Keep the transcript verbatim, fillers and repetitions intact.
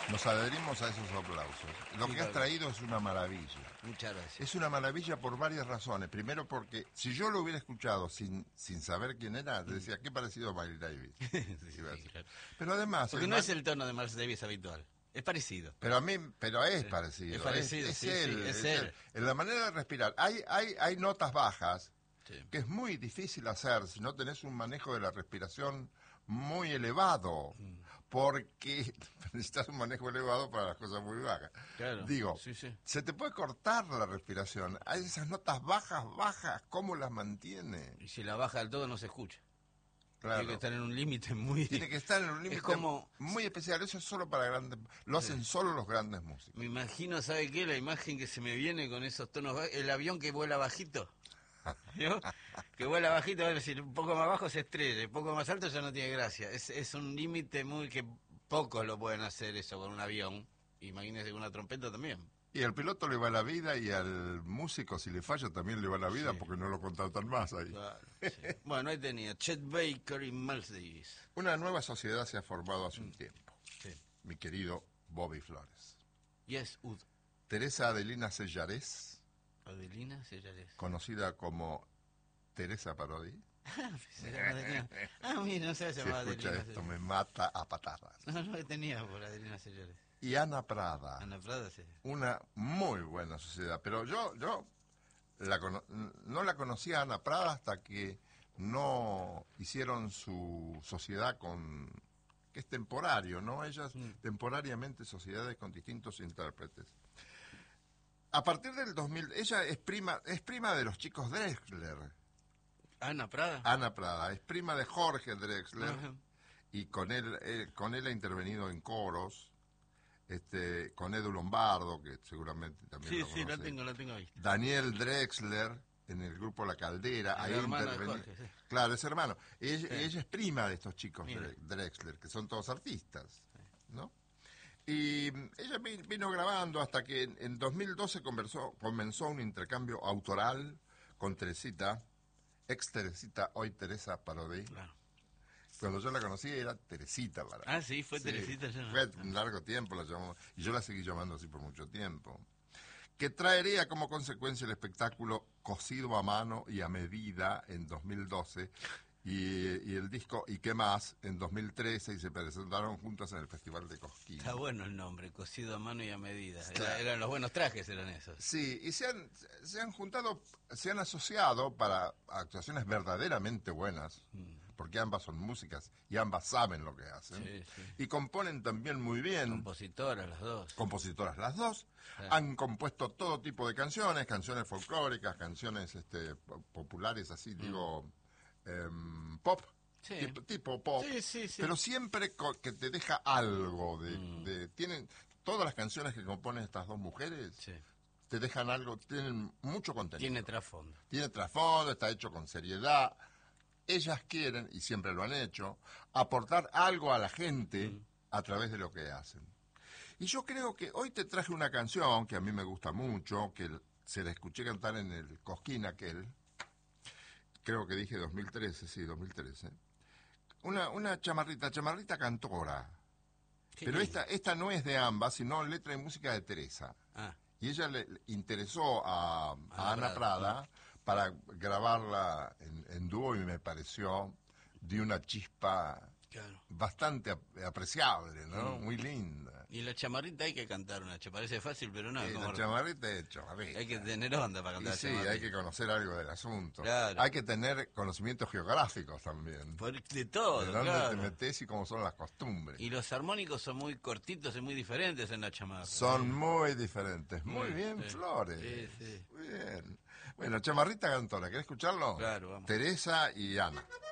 Nos adherimos a esos aplausos. Lo Sí, que has claro. traído es una maravilla. Muchas gracias. Es una maravilla por varias razones. Primero porque si yo lo hubiera escuchado sin sin saber quién era, te decía, qué parecido a Miles Davis. Sí, Iba a sí, decir. claro. Pero además... Porque el no man- es el tono de Miles Davis habitual. Es parecido. Pero a mí, pero es parecido. Es parecido, es, sí, él, sí, es es él. En la manera de respirar. Hay, hay, hay notas bajas Sí. que es muy difícil hacer si no tenés un manejo de la respiración muy elevado, Mm. porque necesitas un manejo elevado para las cosas muy bajas. Claro, Digo, sí, sí. se te puede cortar la respiración. Hay esas notas bajas, bajas, ¿cómo las mantiene? Y si la baja del todo no se escucha. Claro. Tiene que estar en un límite muy... Tiene que estar en un límite Es como... muy especial. Eso es solo para grandes... Lo hacen solo los grandes músicos. Me imagino, ¿sabe qué? La imagen que se me viene con esos tonos bajos, el avión que vuela bajito. ¿Vio? Que vuela bajito, es decir, un poco más bajo se estrella, un poco más alto ya no tiene gracia. Es, es un límite muy que pocos lo pueden hacer eso con un avión. Imagínese con una trompeta también. Y al piloto le va la vida y al músico, si le falla, también le va la vida Sí. porque no lo contratan más ahí. Claro, sí. Bueno, ahí tenía Chet Baker y Miles Davis. Una nueva sociedad se ha formado hace un tiempo, Sí. mi querido Bobby Flores. Yes, Ud. Teresa Adelina Sellarés, Adelina Sellares. conocida como Teresa Parodi. Ah, se llama Adelina. Ah, mira, no se Si llamaba escucha Adelina esto, Sellares. me mata a patadas. No, no tenía por Adelina Sellares. Y Ana Prada, Ana Prada, sí. una muy buena sociedad. Pero yo, yo la cono- no la conocía a Ana Prada hasta que no hicieron su sociedad con... que es temporario, ¿no? Ellas Mm. temporariamente sociedades con distintos intérpretes. A partir del dos mil, ella es prima, es prima de los chicos Drexler, Ana Prada. Ana Prada, es prima de Jorge Drexler, Ajá. y con él, eh, con él ha intervenido en coros, este, con Edu Lombardo, que seguramente también Sí, lo sí, la conoce. tengo, la tengo ahí. Daniel Drexler en el grupo La Caldera, El ahí hermano de interveni- Jorge, sí. Claro, es hermano. Ella, Sí. ella es prima de estos chicos Mira. Dre- Drexler, que son todos artistas, ¿no? Y mm, ella vi- vino grabando hasta que en, en dos mil doce conversó, comenzó un intercambio autoral con Teresita, ex Teresita, hoy Teresa Parodi. Claro. Cuando yo la conocí era Teresita para Ah, sí, fue Teresita ya. Fue un largo tiempo la llamamos, y yo la seguí llamando así por mucho tiempo. Que traería como consecuencia el espectáculo Cosido a mano y a medida en dos mil doce y, y el disco ¿Y qué más? En dos mil trece, y se presentaron juntas en el Festival de Cosquín. Está bueno el nombre, cosido a mano y a medida. Era- Claro. eran los buenos trajes, eran esos. Sí, y se han, se han juntado, se han asociado para actuaciones verdaderamente buenas, porque ambas son músicas y ambas saben lo que hacen, Sí, sí. y componen también muy bien. Compositoras las dos. Compositoras las dos, Sí. han compuesto todo tipo de canciones, canciones folclóricas, canciones este, po- populares, así digo, em, pop, Sí. tipo, tipo pop, Sí, sí, sí. pero siempre co- que te deja algo de, de- tienen todas las canciones que componen estas dos mujeres, Sí. te dejan algo, tienen mucho contenido. Tiene trasfondo. Tiene trasfondo, está hecho con seriedad. Ellas quieren, y siempre lo han hecho, aportar algo a la gente a través de lo que hacen. Y yo creo que hoy te traje una canción que a mí me gusta mucho, que se la escuché cantar en el Cosquín aquel, creo que dije dos mil trece, sí, dos mil trece. Una, una chamarrita, chamarrita cantora. Qué Pero lindo. esta, esta no es de ambas, sino letra y música de Teresa. Ah, Y ella le le interesó a, a Ana Ana Prada. Prada para grabarla en, en dúo y me pareció de una chispa claro. bastante ap- apreciable, ¿no? Muy linda. Y la chamarrita hay que cantar una. cha- Parece fácil, pero no. Eh, como- la chamarrita es chamarrita. hay que tener onda para Y cantar sí, chamarrita. hay que conocer algo del asunto. Claro. Hay que tener conocimientos geográficos también. Por- de todo, de dónde claro. te metes y cómo son las costumbres. Y los armónicos son muy cortitos y muy diferentes en la chamarra. Son muy diferentes. Muy Sí, bien, sí. Flores. Sí, sí. Muy bien. Bueno, chamarrita cantora, ¿querés escucharlo? Claro, vamos. Teresa y Ana.